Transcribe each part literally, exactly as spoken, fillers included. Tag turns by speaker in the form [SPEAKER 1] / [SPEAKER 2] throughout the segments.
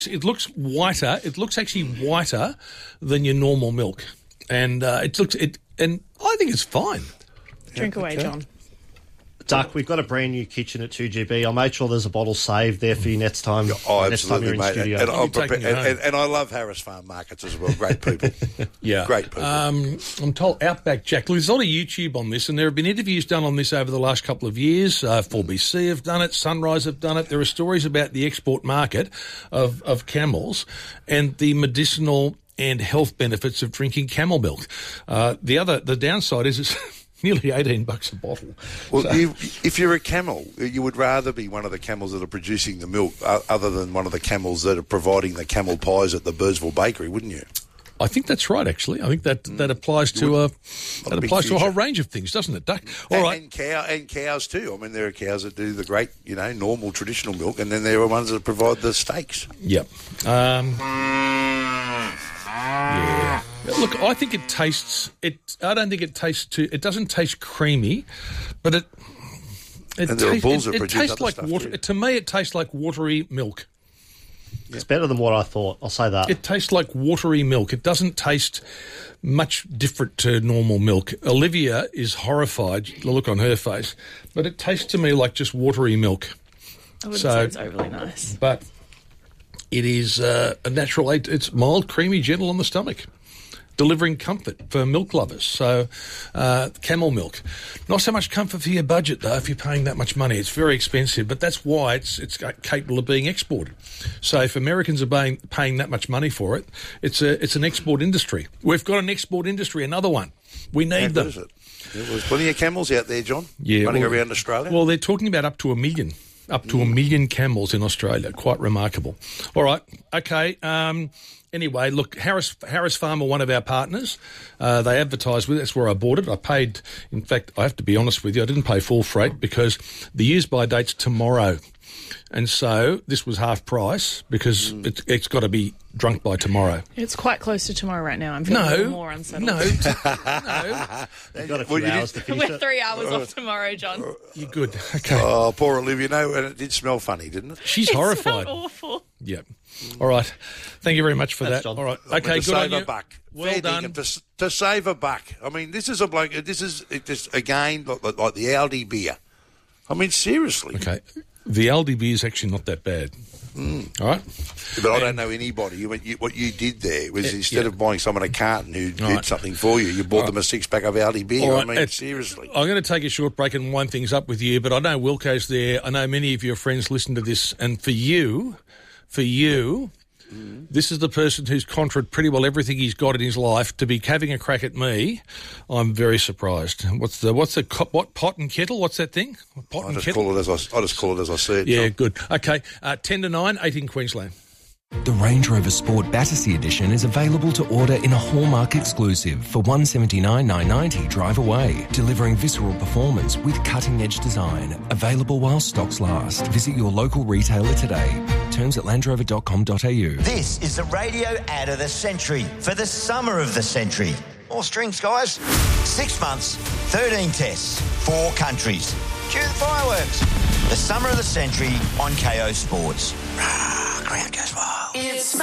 [SPEAKER 1] It looks whiter. It looks actually whiter than your normal milk, and uh, it looks it. And I think it's fine.
[SPEAKER 2] Drink
[SPEAKER 3] yeah,
[SPEAKER 2] away,
[SPEAKER 3] okay.
[SPEAKER 2] John.
[SPEAKER 4] Duck, we've got a brand new kitchen at two G B. I'll make sure there's a bottle saved there for you next time.
[SPEAKER 3] Oh,
[SPEAKER 4] next time you're
[SPEAKER 3] absolutely,
[SPEAKER 4] in
[SPEAKER 3] mate.
[SPEAKER 4] studio.
[SPEAKER 3] And, I'm
[SPEAKER 1] taking
[SPEAKER 3] prepared,
[SPEAKER 1] it
[SPEAKER 3] and,
[SPEAKER 1] home.
[SPEAKER 3] and, and I love Harris Farm Markets as well. Great people.
[SPEAKER 1] Yeah.
[SPEAKER 3] Great people.
[SPEAKER 1] Um, I'm told Outback Jack. Look, there's a lot of YouTube on this, and there have been interviews done on this over the last couple of years. Uh, four B C have done it. Sunrise have done it. There are stories about the export market of, of camels and the medicinal and health benefits of drinking camel milk. Uh, the other, the downside is it's nearly eighteen bucks a bottle.
[SPEAKER 3] Well,
[SPEAKER 1] So-
[SPEAKER 3] you, if you're a camel, you would rather be one of the camels that are producing the milk uh, other than one of the camels that are providing the camel pies at the Birdsville Bakery, wouldn't you?
[SPEAKER 1] I think that's right, actually. I think that, that applies to a, that
[SPEAKER 3] a big
[SPEAKER 1] applies to a whole
[SPEAKER 3] future.
[SPEAKER 1] range of things, doesn't it, Duck? All
[SPEAKER 3] and,
[SPEAKER 1] right.
[SPEAKER 3] and, cow, and cows too. I mean, there are cows that do the great, you know, normal traditional milk, and then there are ones that provide the steaks.
[SPEAKER 1] Yep. Um, yeah. Look, I think it tastes. It. I don't think it tastes too. It doesn't taste creamy, but it. It,
[SPEAKER 3] And there are
[SPEAKER 1] tastes-
[SPEAKER 3] bulls
[SPEAKER 1] it,
[SPEAKER 3] that
[SPEAKER 1] it
[SPEAKER 3] produce
[SPEAKER 1] tastes
[SPEAKER 3] other
[SPEAKER 1] like
[SPEAKER 3] stuff
[SPEAKER 1] water.
[SPEAKER 3] too.
[SPEAKER 1] To me, it tastes like watery milk.
[SPEAKER 4] It's better than what I thought. I'll say that.
[SPEAKER 1] It tastes like watery milk. It doesn't taste much different to normal milk. Olivia is horrified. The look on her face, but it tastes to me like just watery milk.
[SPEAKER 2] I wouldn't
[SPEAKER 1] So-
[SPEAKER 2] say it's overly nice.
[SPEAKER 1] But it is uh, a natural. It's mild, creamy, gentle on the stomach, delivering comfort for milk lovers. So, uh, camel milk, not so much comfort for your budget though. If you're paying that much money, it's very expensive. But that's why it's it's capable of being exported. So, if Americans are paying paying that much money for it, it's a it's an export industry. We've got an export industry. Another one. We need
[SPEAKER 3] How
[SPEAKER 1] them.
[SPEAKER 3] good is it? Yeah, well, there's plenty of camels out there, John.
[SPEAKER 1] Yeah,
[SPEAKER 3] running
[SPEAKER 1] well-
[SPEAKER 3] around Australia.
[SPEAKER 1] Well, they're talking about up to a million. Up to a million camels in Australia. Quite remarkable. All right. Okay. Um, anyway, look, Harris Harris Farm are one of our partners. Uh, they advertise with it. That's where I bought it. I paid, in fact, I have to be honest with you, I didn't pay full freight because the use-by date's tomorrow. And so this was half price because
[SPEAKER 3] Mm.
[SPEAKER 1] it's, it's got to be drunk by tomorrow.
[SPEAKER 2] It's quite close to tomorrow right now. I'm feeling a
[SPEAKER 1] No.
[SPEAKER 2] little more unsettled.
[SPEAKER 1] No. no.
[SPEAKER 4] You've got a few
[SPEAKER 3] Well, you
[SPEAKER 4] hours to finish
[SPEAKER 2] We're
[SPEAKER 4] it.
[SPEAKER 2] three hours off tomorrow, John.
[SPEAKER 1] You're good. Okay.
[SPEAKER 3] Oh, poor Olivia. No, and it did smell funny, didn't it?
[SPEAKER 1] She's
[SPEAKER 2] It
[SPEAKER 1] horrified.
[SPEAKER 2] smelled awful.
[SPEAKER 1] Yeah. All right. Thank you very much for
[SPEAKER 4] Thanks,
[SPEAKER 1] that.
[SPEAKER 4] John.
[SPEAKER 1] All right.
[SPEAKER 3] I mean,
[SPEAKER 1] Okay,
[SPEAKER 3] to
[SPEAKER 1] good on
[SPEAKER 3] save
[SPEAKER 1] you.
[SPEAKER 3] a buck.
[SPEAKER 1] Well
[SPEAKER 3] Fair
[SPEAKER 1] done.
[SPEAKER 3] dinkum, To, s- to save a buck. I mean, this is a bloke. This is it just again like, like, like the Aldi beer. I mean, seriously.
[SPEAKER 1] Okay. The Aldi beer is actually not that bad. Mm. All right.
[SPEAKER 3] But I don't know anybody. You, you, what you did there was
[SPEAKER 1] Yeah,
[SPEAKER 3] instead
[SPEAKER 1] yeah.
[SPEAKER 3] of buying someone a carton who did
[SPEAKER 1] right.
[SPEAKER 3] something for you, you bought
[SPEAKER 1] All
[SPEAKER 3] them a six pack of Aldi beer.
[SPEAKER 1] All
[SPEAKER 3] I
[SPEAKER 1] right,
[SPEAKER 3] mean,
[SPEAKER 1] it's-
[SPEAKER 3] seriously.
[SPEAKER 1] I'm going to take a short break and wind things up with you, but I know Wilco's there. I know many of your friends listen to this, and for you, for you, mm. this is the person who's contraed pretty well everything he's got in his life to be having a crack at me. I'm very surprised. What's the what's the co- what pot and kettle? What's that thing? Pot
[SPEAKER 3] I
[SPEAKER 1] and
[SPEAKER 3] just
[SPEAKER 1] kettle.
[SPEAKER 3] call it as I, I just call it as I see it.
[SPEAKER 1] Yeah,
[SPEAKER 3] John.
[SPEAKER 1] good. Okay, uh, ten to nine, eight in Queensland.
[SPEAKER 5] The Range Rover Sport Battersea Edition is available to order in a Hallmark exclusive for one hundred seventy-nine thousand nine hundred ninety drive away, delivering visceral performance with cutting-edge design. Available while stocks last. Visit your local retailer today. Terms at land rover dot com dot a u.
[SPEAKER 6] This is the radio ad of the century for the summer of the century. More strings, guys. Six months, thirteen tests, four countries. Cue the fireworks. The summer of the century on K O Sports. Rah, crowd goes wild.
[SPEAKER 7] It's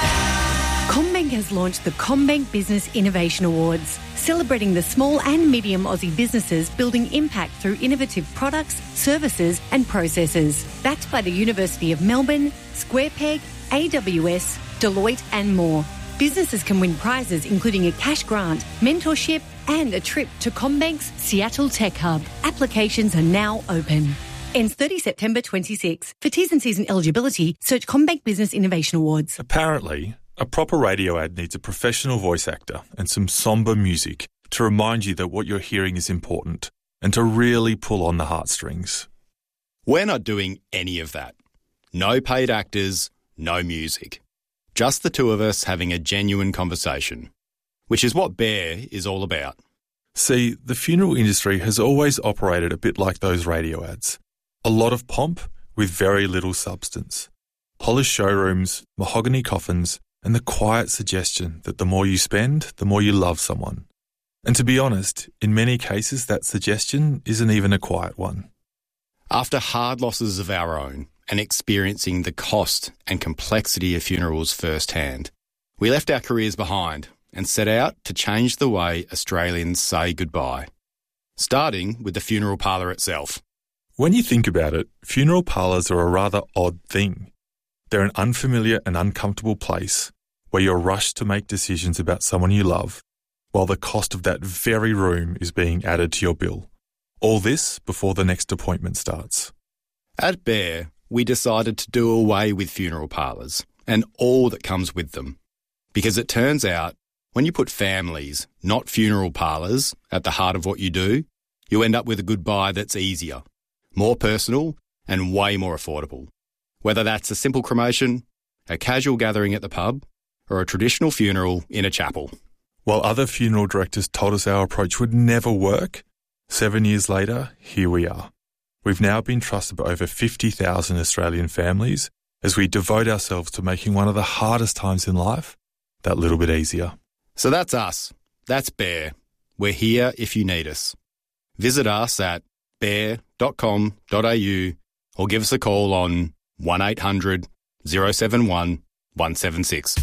[SPEAKER 7] my... CommBank has launched the CommBank Business Innovation Awards, celebrating the small and medium Aussie businesses building impact through innovative products, services and processes. Backed by the University of Melbourne, SquarePeg, A W S, Deloitte and more. Businesses can win prizes including a cash grant, mentorship and a trip to CommBank's Seattle Tech Hub. Applications are now open. Ends thirtieth September twenty-six. For T's and C's and eligibility, search CommBank Business Innovation Awards.
[SPEAKER 8] Apparently, a proper radio ad needs a professional voice actor and some somber music to remind you that what you're hearing is important and to really pull on the heartstrings.
[SPEAKER 9] We're not doing any of that. No paid actors, no music. Just the two of us having a genuine conversation, which is what Bear is all about.
[SPEAKER 8] See, the funeral industry has always operated a bit like those radio ads. A lot of pomp with very little substance. Polished showrooms, mahogany coffins, and the quiet suggestion that the more you spend, the more you love someone. And to be honest, in many cases that suggestion isn't even a quiet one.
[SPEAKER 9] After hard losses of our own, and experiencing the cost and complexity of funerals firsthand, we left our careers behind and set out to change the way Australians say goodbye, starting with the funeral parlour itself.
[SPEAKER 8] When you think about it, funeral parlours are a rather odd thing. They're an unfamiliar and uncomfortable place where you're rushed to make decisions about someone you love, while the cost of that very room is being added to your bill. All this before the next appointment starts.
[SPEAKER 9] At Bear, we decided to do away with funeral parlours and all that comes with them. Because it turns out, when you put families, not funeral parlours, at the heart of what you do, you end up with a goodbye that's easier, more personal, and way more affordable. Whether that's a simple cremation, a casual gathering at the pub, or a traditional funeral in a chapel.
[SPEAKER 8] While other funeral directors told us our approach would never work, seven years later, here we are. We've now been trusted by over fifty thousand Australian families as we devote ourselves to making one of the hardest times in life that little bit easier.
[SPEAKER 9] So that's us. That's Bear. We're here if you need us. Visit us at bear dot com dot a u or give us a call on one eight hundred oh seven one one seven six.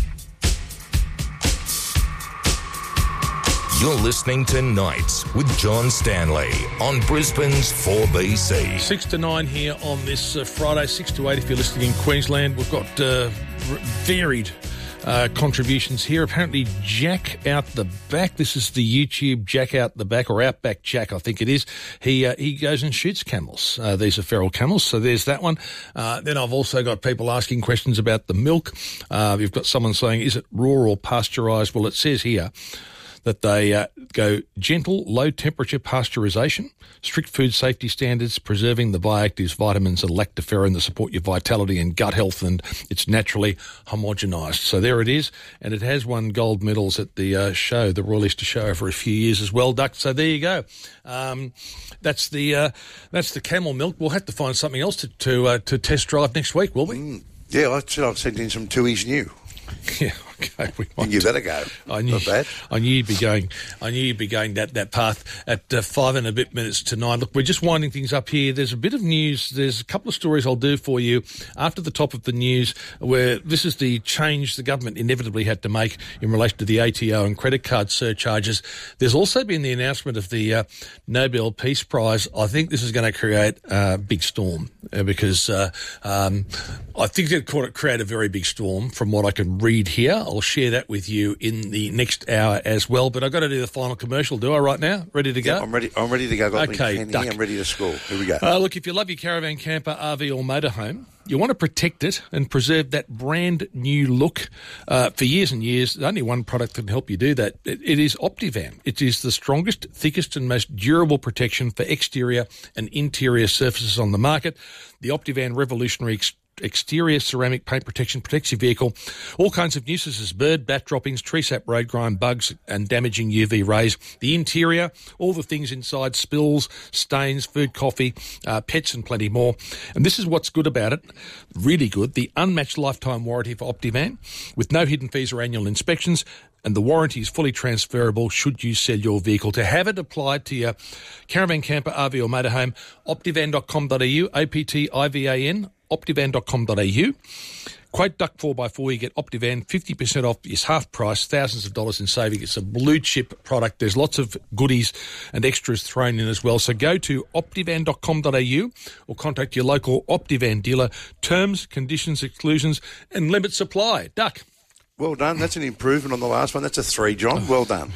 [SPEAKER 10] You're listening to Nights with John Stanley on Brisbane's four B C.
[SPEAKER 1] Six to nine here on this uh, Friday, six to eight if you're listening in Queensland. We've got uh, varied Uh, contributions here. Apparently, Jack Out the Back. This is the YouTube Jack Out the Back, or Outback Jack, I think it is. He uh, he goes and shoots camels. Uh, these are feral camels, so there's that one. Uh, then I've also got people asking questions about the milk. Uh, you've got someone saying, is it raw or pasteurised? Well, it says here that they uh, go gentle, low-temperature pasteurisation, strict food safety standards, preserving the bioactives, vitamins and lactoferrin that support your vitality and gut health, and it's naturally homogenised. So there it is, and it has won gold medals at the uh, show, the Royal Easter Show, for a few years as well, Duck. So there you go. Um, that's the uh, that's the camel milk. We'll have to find something else to to, uh, to test drive next week, will we?
[SPEAKER 3] Mm, yeah, I said I've sent in some Tui's new.
[SPEAKER 1] Yeah, okay. We
[SPEAKER 3] and you better go.
[SPEAKER 1] I knew,
[SPEAKER 3] Not bad.
[SPEAKER 1] I knew you'd be going. I knew you'd be going that, that path at uh, five and a bit minutes to nine. Look, we're just winding things up here. There's a bit of news. There's a couple of stories I'll do for you after the top of the news, where this is the change the government inevitably had to make in relation to the A T O and credit card surcharges. There's also been the announcement of the uh, Nobel Peace Prize. I think this is going to create a big storm uh, because uh, um, I think it could create a very big storm from what I can read here. I'll share that with you in the next hour as well. But I've got to do the final commercial, do I, right now? Ready to go?
[SPEAKER 3] Yeah, I'm ready I'm ready to go. Got
[SPEAKER 1] okay,
[SPEAKER 3] me pen
[SPEAKER 1] Duck.
[SPEAKER 3] here. I'm ready to score. Here we go.
[SPEAKER 1] Uh, look, if you love your caravan, camper, R V or motorhome, you want to protect it and preserve that brand new look uh, for years and years. There's only one product that can help you do that. It, it is Optivan. It is the strongest, thickest and most durable protection for exterior and interior surfaces on the market. The Optivan Revolutionary Ex- Exterior ceramic paint protection protects your vehicle. All kinds of nuisances, bird, bat droppings, tree sap, road grime, bugs and damaging U V rays. The interior, all the things inside, spills, stains, food, coffee, uh, pets and plenty more. And this is what's good about it, really good, the unmatched lifetime warranty for Optivan with no hidden fees or annual inspections. And the warranty is fully transferable should you sell your vehicle. To have it applied to your caravan, camper, R V or motorhome, optivan dot com dot a u, O P T I V A N, optivan dot com dot a u. Quote Duck four by four, you get Optivan fifty percent off. It's half price, thousands of dollars in saving. It's a blue chip product. There's lots of goodies and extras thrown in as well. So go to optivan dot com dot a u or contact your local Optivan dealer. Terms, conditions, exclusions and limit supply. Duck.
[SPEAKER 3] Well done. That's an improvement on the last one. That's a three, John. Well done.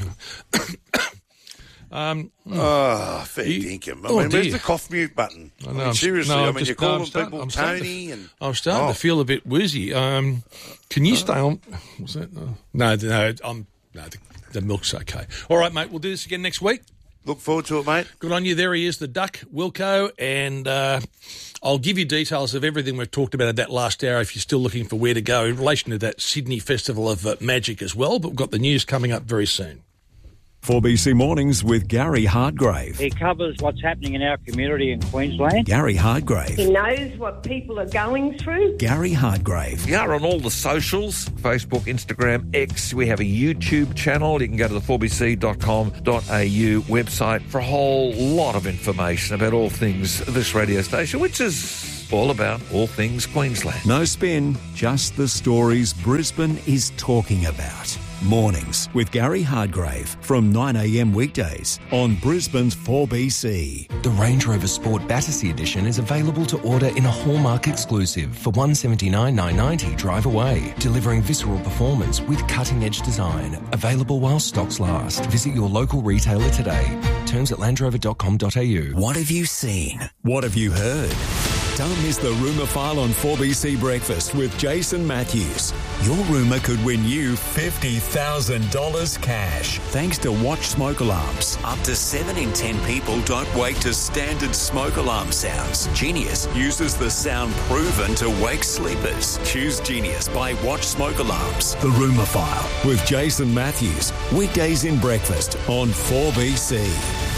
[SPEAKER 1] Um,
[SPEAKER 3] oh, fair dinkum. I
[SPEAKER 1] oh,
[SPEAKER 3] mean,
[SPEAKER 1] dear.
[SPEAKER 3] where's the cough mute button?
[SPEAKER 1] I
[SPEAKER 3] I
[SPEAKER 1] know,
[SPEAKER 3] mean,
[SPEAKER 1] I'm-
[SPEAKER 3] seriously,
[SPEAKER 1] no,
[SPEAKER 3] I
[SPEAKER 1] I'm
[SPEAKER 3] mean,
[SPEAKER 1] just-
[SPEAKER 3] you're
[SPEAKER 1] no,
[SPEAKER 3] calling
[SPEAKER 1] I'm starting-
[SPEAKER 3] people
[SPEAKER 1] I'm starting
[SPEAKER 3] Tony
[SPEAKER 1] to-
[SPEAKER 3] and...
[SPEAKER 1] I'm starting
[SPEAKER 3] Oh.
[SPEAKER 1] to feel a bit woozy. Um, can you stay on? Was that, no, no, no, I'm, no the, the milk's okay. All right, mate, we'll do this again next week.
[SPEAKER 3] Look forward to it, mate.
[SPEAKER 1] Good on you. There he is, the Duck, Wilco, and uh, I'll give you details of everything we've talked about in that last hour if you're still looking for where to go in relation to that Sydney Festival of uh, Magic as well, but we've got the news coming up very soon.
[SPEAKER 11] four B C Mornings with Gary Hardgrave.
[SPEAKER 12] He covers what's happening in our community in Queensland.
[SPEAKER 11] Gary Hardgrave.
[SPEAKER 13] He knows what people are going through.
[SPEAKER 11] Gary Hardgrave.
[SPEAKER 14] We are on all the socials, Facebook, Instagram, X. We have a YouTube channel. You can go to the four b c dot com dot a u website for a whole lot of information about all things this radio station, which is all about all things Queensland.
[SPEAKER 11] No spin, just the stories Brisbane is talking about. Mornings with Gary Hardgrave from nine a.m. weekdays on Brisbane's four B C.
[SPEAKER 5] The Range Rover Sport Battersea Edition is available to order in a Hallmark exclusive for one hundred seventy-nine thousand nine hundred ninety drive away, delivering visceral performance with cutting-edge design. Available while stocks last. Visit your local retailer today. Terms at land rover dot com dot a u.
[SPEAKER 11] What have you seen? What have you heard? Don't miss the Rumour File on four B C Breakfast with Jason Matthews. Your rumour could win you fifty thousand dollars cash. Thanks to Watch Smoke Alarms. Up to seven in ten people don't wake to standard smoke alarm sounds. Genius uses the sound proven to wake sleepers. Choose Genius by Watch Smoke Alarms. The Rumour File with Jason Matthews. Weekdays in breakfast on four B C.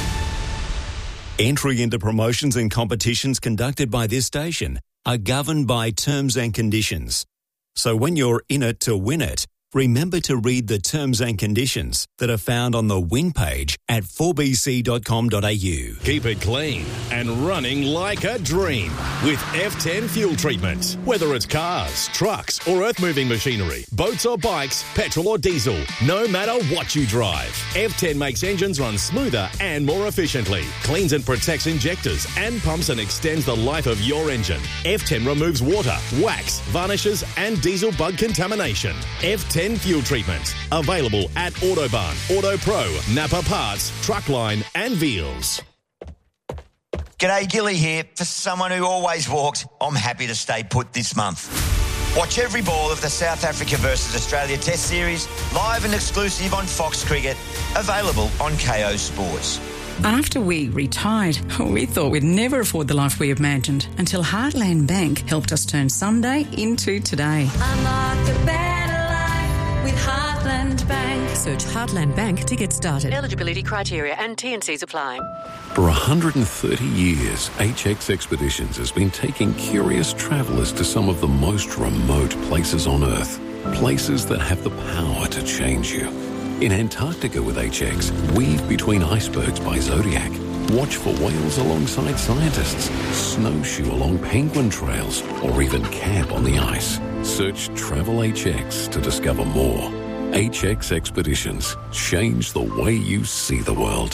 [SPEAKER 11] Entry into promotions and competitions conducted by this station are governed by terms and conditions. So when you're in it to win it, remember to read the terms and conditions that are found on the win page at four b c dot com dot a u.
[SPEAKER 15] Keep it clean and running like a dream with F ten fuel treatment. Whether it's cars, trucks or earth-moving machinery, boats or bikes, petrol or diesel, no matter what you drive, F ten makes engines run smoother and more efficiently, cleans and protects injectors and pumps and extends the life of your engine. F ten removes water, wax, varnishes and diesel bug contamination. F ten fuel treatment. Available at Autobahn, Auto Pro, Napa Parts, Truckline and Veals.
[SPEAKER 6] G'day, Gilly here. For someone who always walked, I'm happy to stay put this month. Watch every ball of the South Africa versus Australia Test Series live and exclusive on Fox Cricket, available on K O Sports.
[SPEAKER 16] After we retired, we thought we'd never afford the life we imagined until Heartland Bank helped us turn Sunday into today.
[SPEAKER 17] Unlock a better life with Heartland Bank.
[SPEAKER 18] Search Heartland Bank to get started. Eligibility criteria and T and Cs apply.
[SPEAKER 19] For one hundred thirty years, H X Expeditions has been taking curious travellers to some of the most remote places on Earth. Places that have the power to change you. In Antarctica with H X, weave between icebergs by Zodiac. Watch for whales alongside scientists. Snowshoe along penguin trails. Or even camp on the ice. Search Travel H X to discover more. H X Expeditions. Change the way you see the world.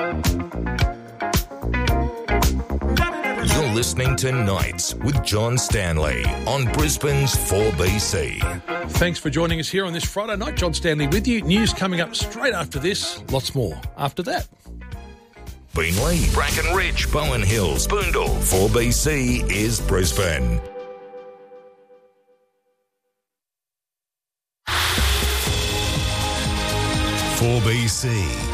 [SPEAKER 10] You're listening to Nights with John Stanley on Brisbane's four B C.
[SPEAKER 1] Thanks for joining us here on this Friday night. John Stanley with you. News coming up straight after this. Lots more after that.
[SPEAKER 10] Beenleigh, Bracken Ridge, Bowen Hills, Boondall. four B C is Brisbane.
[SPEAKER 11] four B C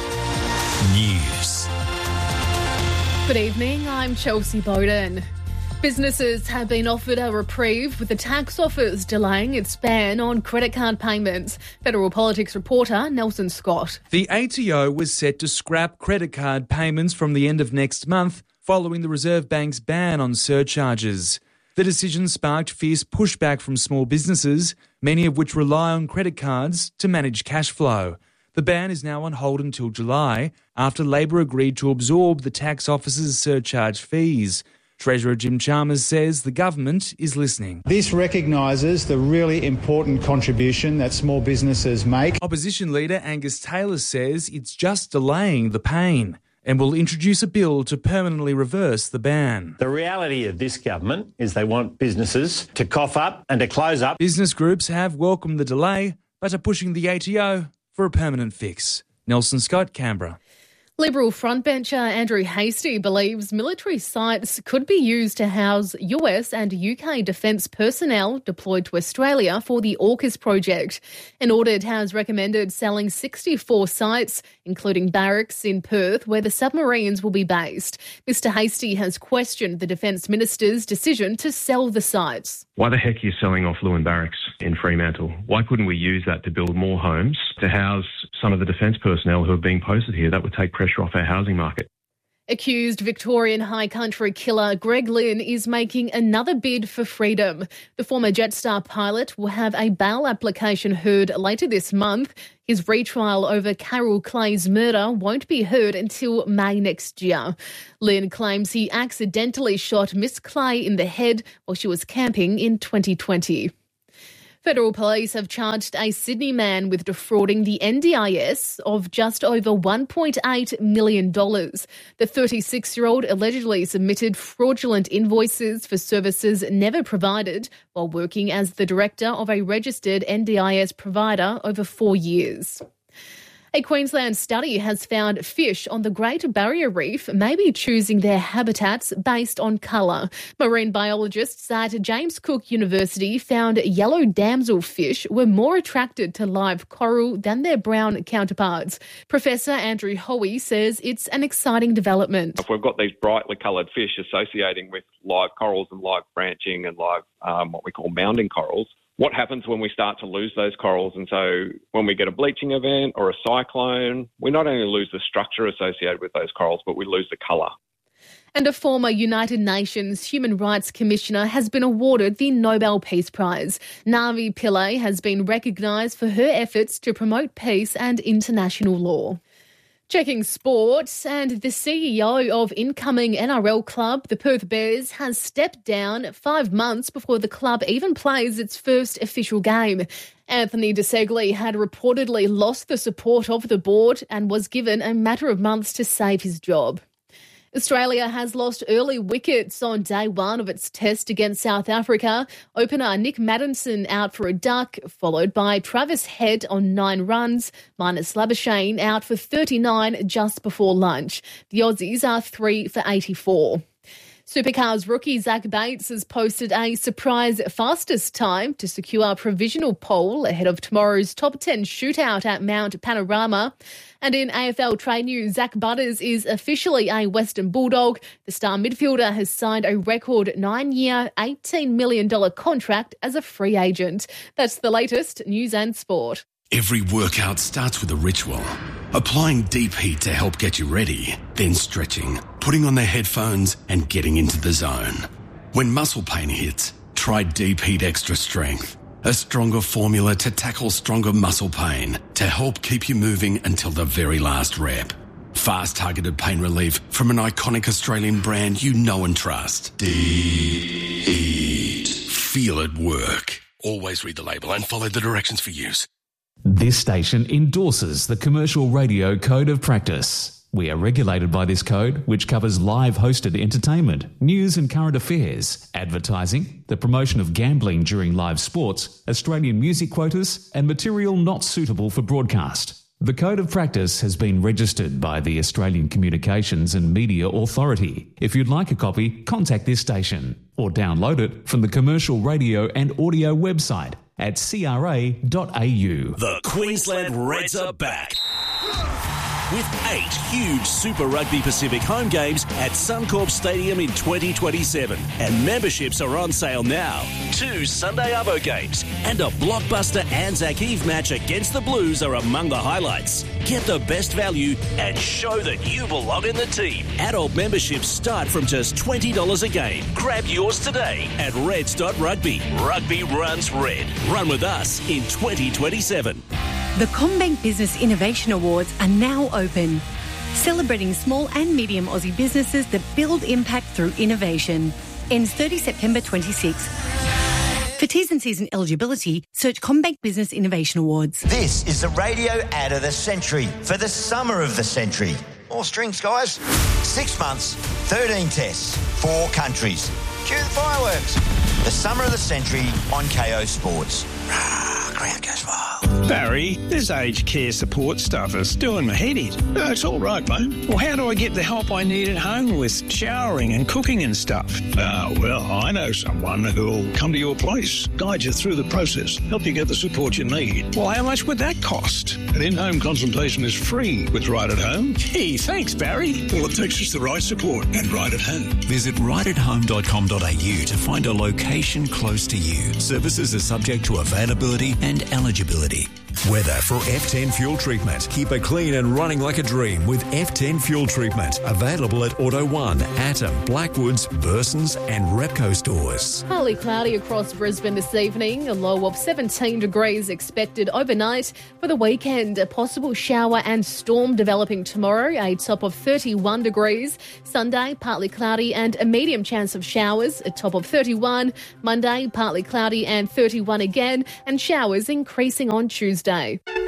[SPEAKER 11] News.
[SPEAKER 20] Good evening, I'm Chelsea Bowden. Businesses have been offered a reprieve with the tax office delaying its ban on credit card payments. Federal Politics reporter Nelson Scott.
[SPEAKER 21] The A T O was set to scrap credit card payments from the end of next month following the Reserve Bank's ban on surcharges. The decision sparked fierce pushback from small businesses, many of which rely on credit cards to manage cash flow. The ban is now on hold until July, after Labor agreed to absorb the tax office's surcharge fees. Treasurer Jim Chalmers says the government is listening.
[SPEAKER 22] This recognises the really important contribution that small businesses make.
[SPEAKER 21] Opposition leader Angus Taylor says it's just delaying the pain and will introduce a bill to permanently reverse the ban.
[SPEAKER 23] The reality of this government is they want businesses to cough up and to close up.
[SPEAKER 21] Business groups have welcomed the delay, but are pushing the A T O for a permanent fix. Nelson Scott, Canberra.
[SPEAKER 20] Liberal frontbencher Andrew Hastie believes military sites could be used to house U S and U K defence personnel deployed to Australia for the AUKUS project. An audit has recommended selling sixty-four sites, including barracks in Perth, where the submarines will be based. Mister Hastie has questioned the Defence Minister's decision to sell the sites.
[SPEAKER 24] Why the heck are you selling off Lewin Barracks in Fremantle? Why couldn't we use that to build more homes to house some of the defence personnel who are being posted here? That would take pressure off our housing market.
[SPEAKER 20] Accused Victorian High Country killer Greg Lynn is making another bid for freedom. The former Jetstar pilot will have a bail application heard later this month. His retrial over Carol Clay's murder won't be heard until May next year. Lynn claims he accidentally shot Miss Clay in the head while she was camping in twenty twenty. Federal police have charged a Sydney man with defrauding the N D I S of just over one point eight million dollars. The thirty-six-year-old allegedly submitted fraudulent invoices for services never provided while working as the director of a registered N D I S provider over four years. A Queensland study has found fish on the Great Barrier Reef may be choosing their habitats based on colour. Marine biologists at James Cook University found yellow damselfish were more attracted to live coral than their brown counterparts. Professor Andrew Hoey says it's an exciting development.
[SPEAKER 2] If we've got these brightly coloured fish associating with live corals and live branching and live um, what we call mounding corals, what happens when we start to lose those corals? And so when we get a bleaching event or a cyclone, we not only lose the structure associated with those corals, but we lose the colour.
[SPEAKER 20] And a former United Nations Human Rights Commissioner has been awarded the Nobel Peace Prize. Navi Pillay has been recognised for her efforts to promote peace and international law. Checking sports, and the C E O of incoming N R L club, the Perth Bears, has stepped down five months before the club even plays its first official game. Anthony DeSegli had reportedly lost the support of the board and was given a matter of months to save his job. Australia has lost early wickets on day one of its test against South Africa. Opener Nick Maddinson out for a duck, followed by Travis Head on nine runs. Marnus Labuschagne out for thirty-nine just before lunch. The Aussies are three for eighty-four. Supercars rookie Zach Bates has posted a surprise fastest time to secure provisional pole ahead of tomorrow's top ten shootout at Mount Panorama. And in A F L trade news, Zach Butters is officially a Western Bulldog. The star midfielder has signed a record nine-year, eighteen million dollars contract as a free agent. That's the latest news and sport.
[SPEAKER 4] Every workout starts with a ritual. Applying deep heat to help get you ready, then stretching, putting on the headphones and getting into the zone. When muscle pain hits, try Deep Heat Extra Strength, a stronger formula to tackle stronger muscle pain to help keep you moving until the very last rep. Fast targeted pain relief from an iconic Australian brand you know and trust. Deep Heat. Feel it work. Always read the label and follow the directions for use.
[SPEAKER 7] This station endorses the Commercial Radio Code of Practice. We are regulated by this code, which covers live hosted entertainment, news and current affairs, advertising, the promotion of gambling during live sports, Australian music quotas, and material not suitable for broadcast. The Code of Practice has been registered by the Australian Communications and Media Authority. If you'd like a copy, contact this station or download it from the Commercial Radio and Audio website at c r a dot a u.
[SPEAKER 8] The Queensland Reds are back with eight huge Super Rugby Pacific home games at Suncorp Stadium in twenty twenty-seven. And memberships are on sale now. Two Sunday Arvo games and a blockbuster Anzac Eve match against the Blues are among the highlights. Get the best value and show that you belong in the team. Adult memberships start from just twenty dollars a game. Grab yours today at reds dot rugby. Rugby runs red. Run with us in twenty twenty-seven.
[SPEAKER 25] The CommBank Business Innovation Awards are now open, celebrating small and medium Aussie businesses that build impact through innovation. Ends thirtieth September twenty-sixth. For T's and C's and eligibility, search CommBank Business Innovation Awards.
[SPEAKER 6] This is the radio ad of the century for the summer of the century. More strings, guys. Six months, thirteen tests, four countries. Cue the fireworks. The summer of the century on K O Sports. Ground goes wild.
[SPEAKER 26] Barry, this aged care support stuff is doing my head in. No, it's all right, mate. Well, how do I get the help I need at home with showering and cooking and stuff? Ah, well, I know someone who'll come to your place, guide you through the process, help you get the support you need. Well, how much would that cost? An in-home consultation is free with Right at Home. Gee, thanks, Barry. All it takes is the right support and Right at Home.
[SPEAKER 11] Visit right at home dot com dot a u to find a location close to you. Services are subject to availability and eligibility. Weather for F ten Fuel Treatment. Keep it clean and running like a dream with F ten Fuel Treatment. Available at Auto One, Atom, Blackwoods, Burson's and Repco stores.
[SPEAKER 20] Partly cloudy across Brisbane this evening. A low of seventeen degrees expected overnight. For the weekend, a possible shower and storm developing tomorrow. A top of thirty-one degrees. Sunday, partly cloudy and a medium chance of showers. A top of thirty-one. Monday, partly cloudy and thirty-one again. And showers increasing on Tuesday.